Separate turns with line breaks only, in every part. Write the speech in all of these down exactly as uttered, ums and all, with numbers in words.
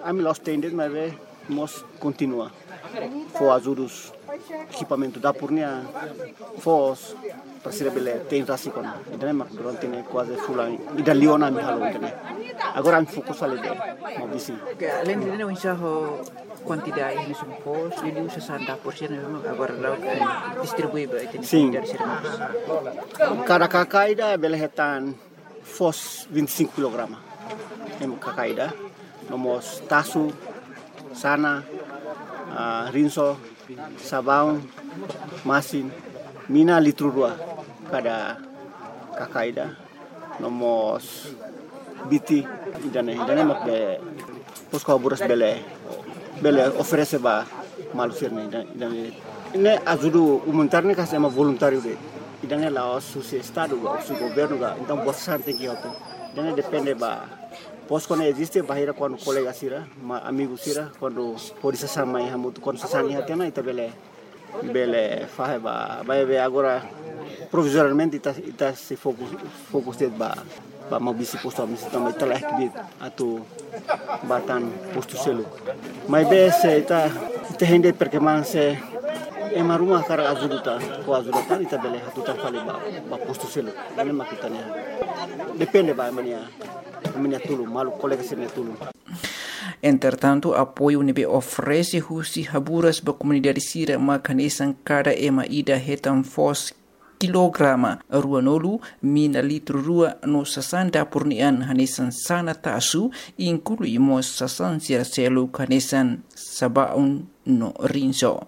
Ami los tendes, mas nós continua. For ajudos equipamento da purnia, fos para bele tem rasikon. Ida mak durante ne quase fulan. Ida liona mi halo ida. Agora am fokus ali de. Mau bisi.
Além de não enxergar quantidade de suppos, ele usa sessenta por cento agora lá distribui para
Sim.
dari serviços.
Cada cacaida bele hetan fos vinte e cinco quilogramas. Em cacaida, nomos tasu, sana, uh, rinso, sabão, masin, mina litro dua cada cacaida, nomos biti, idane idane mak be posko buras bele bele oferece ba malusir ne idane ne ajudo humanitário que é uma voluntário de idane lá o su estado o su governo ga então bossa tem que auto idane depende ba pos quando existe bahira quando colega sira ma amigo sira quando pode se sama e hamuto quando se sani hatena ita bele bele fahe ba ba be agora provisoriamente ita ita se focus focus de ba ba mau bisi posto a misi também telah kibit atau batan posto selo mas be se ita ita hende perkembangan se ema rumah kara ajuda ko ajuda ita bele hatutan fale ba ba posto selo ane makitanya depende ba mania mania tulu malu colega sene tulu.
Entretanto, apoio nebe oferece husi haburas ba comunidade sira makanesan cada ema ida hetan fos kilograma ruanolu mina litro rua no sasanda purnian hanesan sana tasu inclui mos sasan sira selu hanesan sabaun no rinso.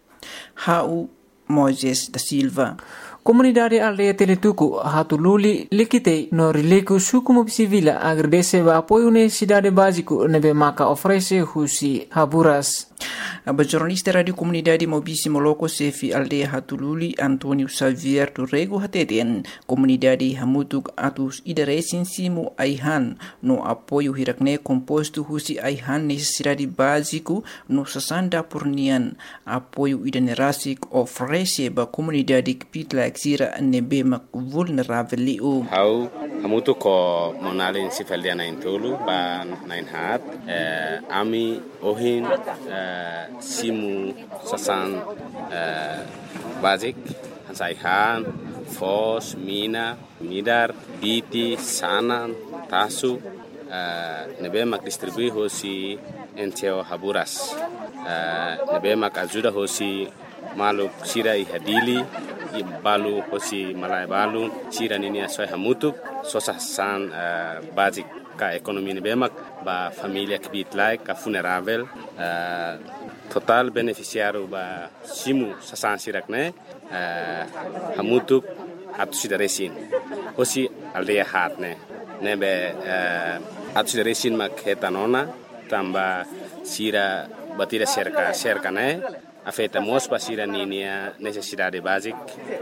Hau Moises da Silva.
Comunidade aldeia Teletuku Hatululi Likite no Rileku Sukumu Civila agradece o apoio na cidade básico nebe maka oferece husi haburas.
A jornalista Radio Comunidade Mobisi Moloko Sefi Aldeia Hatululi Antonio Xavier Turrego Hateten Comunidade Hamutuk Atus Idaresin Simu Aihan no apoio hirakne composto husi Aihan necessidade básico no sasanda purnian apoio idanerasik oferece ba comunidade kpitla exira nebe mak vulnerável liu.
Hau hamutuk ko monalin sifaldia na intulu ba nain hat eh, ami ohin eh, simu sasan uh, basic hansaihan fos mina midar biti sanan tasu uh, nebe mak distribui hosi enteo haburas uh, nebe mak ajuda hosi maluk sira i hadili i balu hosi malai balu sira nini asoy hamutuk sosasan uh, basic ka ekonomi nebe mak ba familia kibit like ka vulnerável uh, total beneficiário ba simu sasan sirakne uh, hamutuk atu sidaresin hosi aldeia hatne nebe uh, atu sidaresin mak hetanona tamba sira batira cerca cerca ne afeta mos ba sira ninia necessidade basic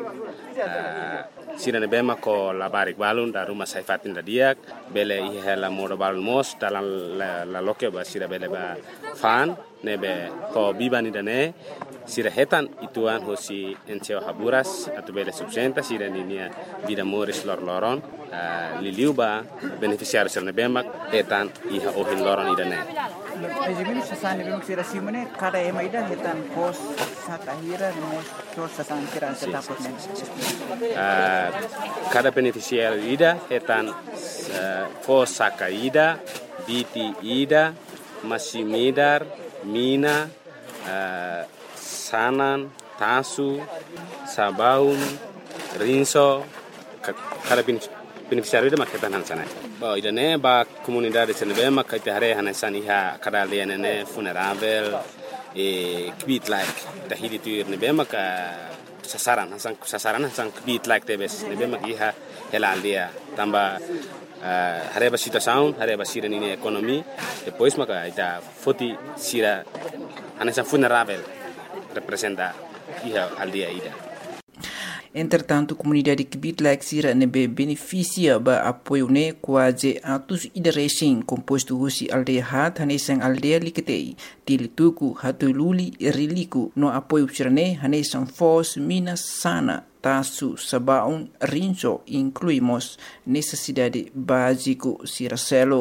uh, sira ne bema ko labarik balun da rumah saifatin da diak bele i hela modo balun mos dalam la, la loke ba sira bele ba fan nebe ko bibani dane sira hetan ituan hosi enteo haburas atau bele subsenta sira ninia vida moris lor loron uh, liliu ba beneficiário sira nebe mak hetan iha ohin loron idane.
Ejimini sasan nebe mak sira simone kada ema ida hetan pos satahira mos tor sasan sira setapot ne.
Uh, cada beneficiário ida hetan uh, pos saka ida biti ida masimidar mina, uh, sanan, tasu, sabaun, rinso, kada beneficiário ida maketan hansana. Ba idane ba comunidade senebe makite hare hansani ha kada lianene vulnerável e kbit like dahili tuir nebe maka sasaran hansan sasaran hansan kbit like tebes nebe makiha hela dia tamba Uh, hareba situação, hareba sira nini ekonomi, depois maka ita foti sira anessa vulnerável representa iha aldeia ida.
Entretanto, a comunidade Kibit Laxira nebe beneficia ba apoio ne quase atus idaresin composto husi aldeia hat hanesang aldeia liketei tilituku hatululi riliku no apoio sirane hanesang fos minas sana tasu sabaun rinso incluímos necessidade básico siracelo.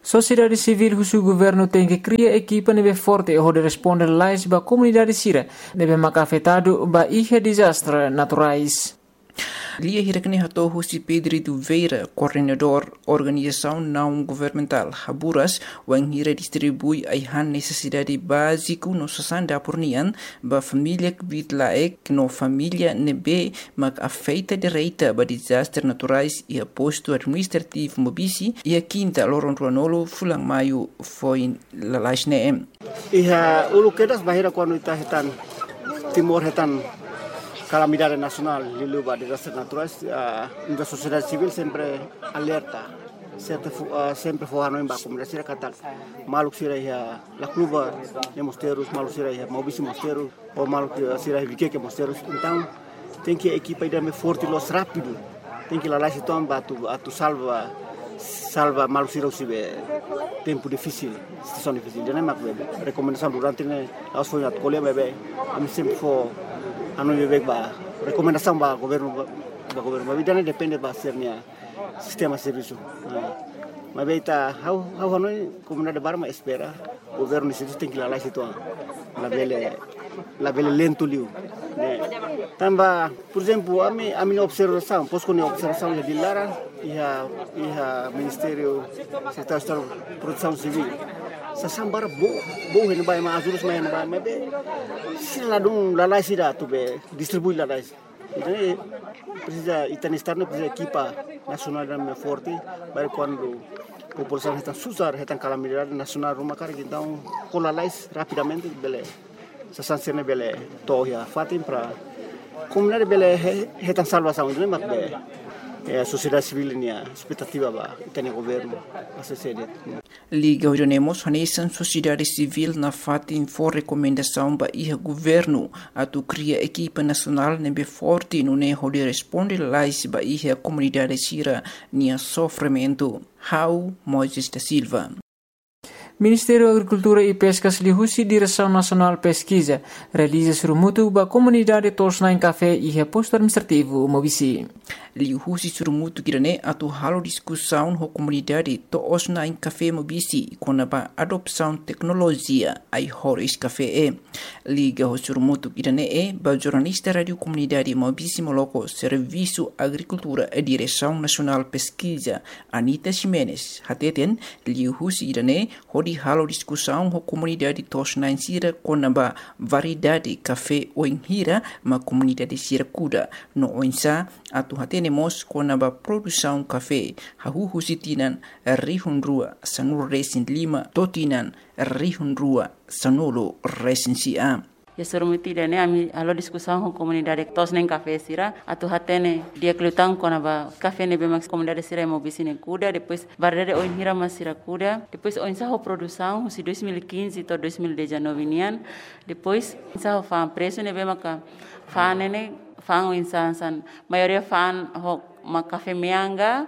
Sociedade civil husu governo tem que criar equipa nebe forte e de responder lais ba comunidade sira nebe maka afetado ba ihe desastre naturais.
Lia hirakne hato husi Pedro Duveira, coordenador organização não governamental Haburas, wang hira distribui aihan necessidade básico no sasanda pornian ba família que laek no família nebe mak afeita direita ba desastre naturais e aposto administrativo mobisi e a quinta loron ruanolo fulang maio foi lalaisne.
Iha ulu kedas bahira quando ita hetan timor hetan calamidade nacional liluba desastres naturais, a uh, sociedade civil sempre alerta, sempre uh, sempre forrano em ba comunidade sira kata maluk sira ya la cluba de mosteiros, maluk sira ya mobisi mosteiros ou maluk sira vike que mosteiros. Então tem que a equipa ir me forte los rápido, tem que lá lá se tomba tu a tu salva salva maluk sira usibe tempo difícil, situação difícil. Jadi mak bebe recomendação durante ne aos foi na colher bebe a mim sempre for anu bebek ba recomendação ba governo ba governo ba bidane depende ba sernya sistema serviço mas beita how how hanoi comunidade barma espera governo isso tem que lá lá situ la bele la bele lento liu né tamba por exemplo a mim a minha observação posso com observação de Lara e a e a ministério secretário de produção civil sasambara bo bo hen bai ma azulus mai bai ma be sila dum la lai sida tu be distribui la lai então precisa estar no precisa equipa nacional da forte para quando a população está susar está calamidade nacional uma carga então com la lai rapidamente bele sasansene bele toya fatim para comunidade bele está salvação não é be a sociedade civil nia expectativa ba tem governo a sede
Liga Orionemos Hanesan sociedade civil na fatin for recomendação ba ia governo a tu cria equipa nacional nebe forte no ne hode responde lais ba ia comunidade sira nia sofrimento. How Moisés da Silva.
Ministério da Agricultura e Pescas lihusi Direção Nacional Pesquisa realiza surumutu ba comunidade tosna em café e reposto administrativo mobisi.
Lihusi surumutu kirane atu halo discussão ho comunidade tosna em café mobisi com a adopção tecnologia ai horis café e. Liga ho surumutu kirane e ba jornalista radio comunidade mobisi moloko Serviço Agricultura e Direção Nacional Pesquisa Anita Ximenes hateten lihusi kirane di halo discussão ho comunidade tosna em sira com a variedade café o em hira ma comunidade sira kuda no oinsa atu hatenemos com a produção café hahu husitinan rihun rua sanur resin lima totinan rihun rua sanolo resin sia.
Ya surumuti dene ami alo discussão com comunidade tosnen café sira atu hatene dia klutang kona ba café ne bemax comunidade sira mobisine kuda depois variedade o hira masira kuda depois o ensaho produção si dois mil e quinze to dois mil e dezenove nian depois ensaho fan preço ne bemaka fan ne fan o insansan maioria fan ho ma café meanga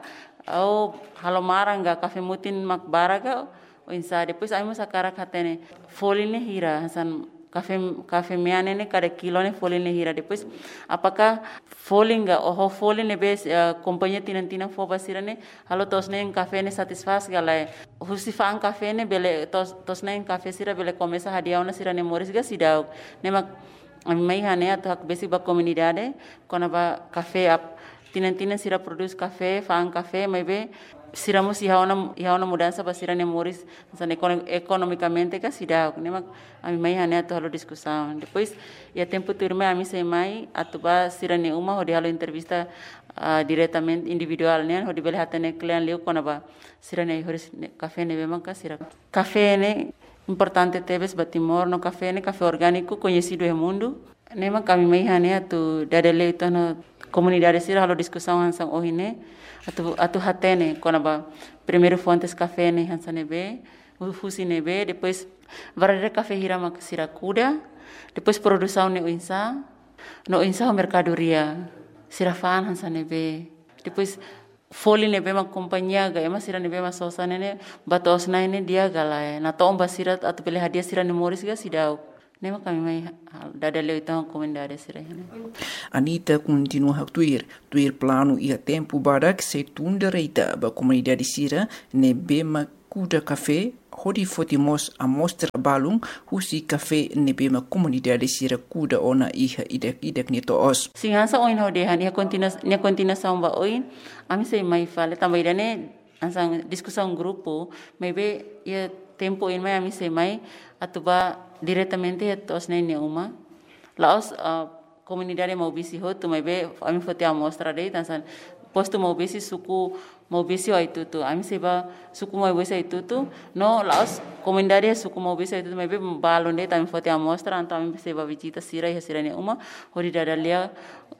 au halomaranga café mutin mak baraga o insa depois ai musa karak hatene foline hira hasan Café café meane ne cada kilo ne folin ne hira depois apakah folinga oh folin ne bes uh, companhia tinan tinan fo basira ne halo tos ne café ne satisfaz galai husi fan café ne bele tos tos ne café sira bele começa hadiah na sira ne moris ga sidau ne mak mai hane atu hak besi ba comunidade kona ba café ap tinan tinan sira produz café fan café mai be siramos iha una iha una mudança para sira ne moris san economicamente ka sidau ne mak a mim mai hane atu halo discussão depois ia tempo turma a mim sei mai atu ba sira ne uma hodi halo entrevista uh, diretamente individual ne hodi bele hatane client leu kona ba sira ne horis café ne bema ka sira café ne importante teves batimor no café ne café orgânico conhecido no mundo ne mak a mim mai hane atu dadele itu no comunidade sira halo discussão hansang ohine atu atu hatene kona ba primeiro fontes café ne hansane be fusi ne be depois variedade café hira mak sira kuda depois produção ne insa no insa mercadoria sira fan hansane be depois foli ne be mak companhia ga ema sira ne be ma sosa ne batos na ne dia gala na tomba sira atu pele hadiah sira ne moris ga sidau nema kami mai dada leu então comunidade sira
Anita continua a tuir tuir plano e a tempo barak se tunda reita ba comunidade sira ne bema kuda kafe hodi fotimos amostra balung husi kafe nebema komunidade sira kuda ona iha idak idak ni toos.
Singansa oin hodehan ia kontinuas ia continuação ba oin ami sei mai fale também dane ansang discussão grupo maybe ia tempo in mai ami sei mai atuba diretamente ia tos nene uma laos uh, comunidade mau bisi ho tu maybe ami fote amostra dei tansan posto mau bisi suku mau bisi itu tu ami seba suku mau bisi itu tu no laos comunidade suku mau bisi itu maybe balon dei tami fote amostra anto ami seba visita sira ya sira ne uma hori dadalia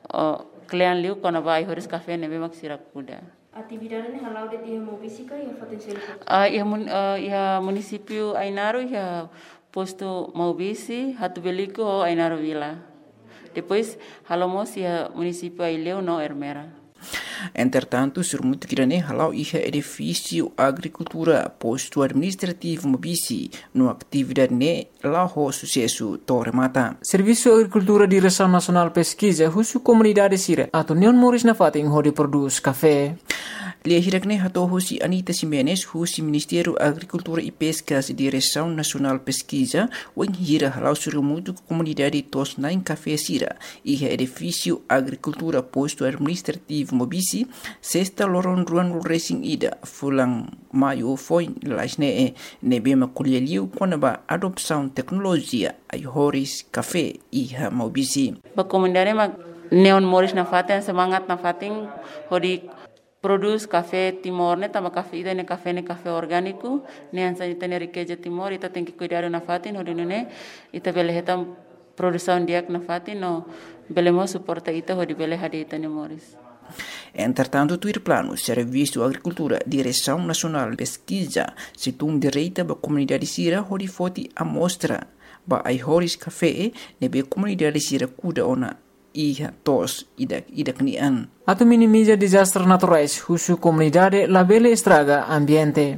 klian liu kona vai horis cafe nebe mak sira kuda.
Atividade ne halau de dia mau bisi ka ya fote sira.
Ah ya mun ya município Ainaro ya posto mau bisi hatu beliko Ainaro Vila. Depois halamos ya município Aileu no Ermera.
Entretanto, surmuto kirane halau iha edifício agricultura posto administrativo mobisi no atividade ne laho sucesso torre mata.
Serviço Agricultura Direção Nacional Pesquisa husu comunidade sira atau Neon Moris na fating hodi produz café.
Lia hirakne hato husi Anita Simenes husi Ministério Agricultura e Pescas Direção Nacional Pesquisa wen hira halau surmuto comunidade tos nain café sira iha edifício agricultura posto administrativo mobisi sexta loron ruan racing ida fulang maio foi lasne e nebema kulialiu konaba adopção tecnologia ai horis café iha mobisi.
Ba comunidade ma Neon Moris na faten semangat na fating hodi produz café Timor ne tama café ida ne café ne café orgânico ne ansa ita ne riqueza Timor ita tem que cuidar na fatin hodi ne ita bele hetam produção diak na fatin no belemo suporta ita hodi bele hadi ita ne Moris.
Entretanto, tuir plano Serviço Agricultura Direção Nacional Pesquisa situng direita ba comunidade sira hodi foti amostra ba ai horis café nebe comunidade sira kuda ona iha tos idak idak nian.
Atau minimiza desastres naturais husu comunidade labele estraga ambiente.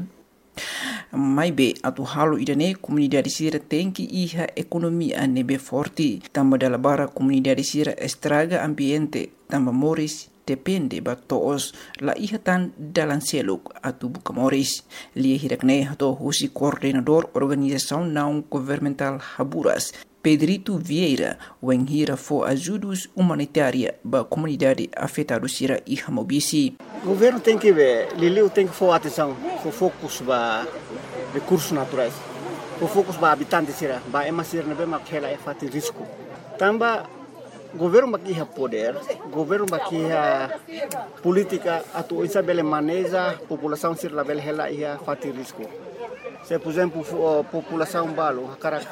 Mai be atu halu idane comunidade sira tenki iha ekonomia nebe forti tamba dalabara comunidade sira estraga ambiente tamba moris depende ba toos la iha tan dalan seluk atu buka moris lia hirakne hato husi coordenador organização não governamental Haburas Pedrito Vieira wen hira fo ajudos humanitária ba comunidade afetada sira iha mobisi.
O governo tem que ver, Liliu tem que for atenção, for focus ba recursos naturais, for focus ba habitantes sira, ba ema sira nebe makela e fati risco. Tamba governo bakiha poder, governo bakiha política atu isa bele maneja população sira la bele hela ia fati risco. Se por exemplo população balo hakarak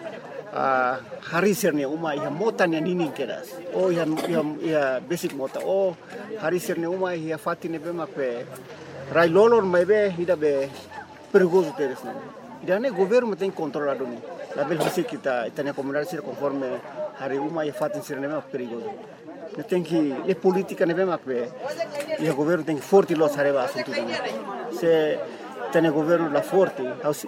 Uh, hari sirne uma ia mota ni nini keras o ia ia ia basic mota o hari sirne uma ia fati ne bema pe rai lolor mai be ida be perigoso teres ne ida ne governo tem controlado ni la bel basic kita itania comunidade sir conforme hari uma ia fati sirne bema perigoso ne tem que le politica ne bema pe ia governo tem que forte los areba assunto se tem governo la forte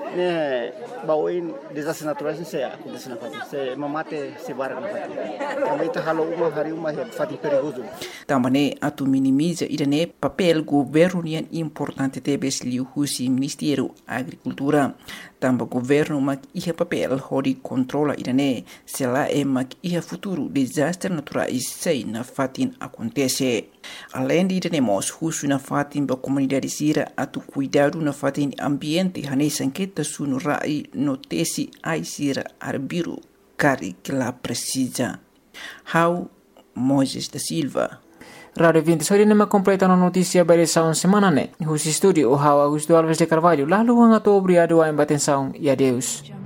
ne baoin desastres naturais se acontece na fati se mamate se barra na fati também tá halo uma hari uma fati perigoso
também atu minimiza idane papel governo nian importante tebes liu husi Ministério Agricultura tamba governo mak iha papel hodi controla idane se la e mak iha futuro desastres naturais sei na fatin acontece além de idane mos husu na fatin ba comunidade sira atu cuidado na fatin ambiente hane sanqueta sunu rai notesi ai sira arbiru cari que la precisa. How Moises da Silva.
Radio vinte sori nema completa no notícia barisaun semana ne. Husi studio o How Augusto Alves de Carvalho. Lalu hanga to obrigado a embatenção e adeus.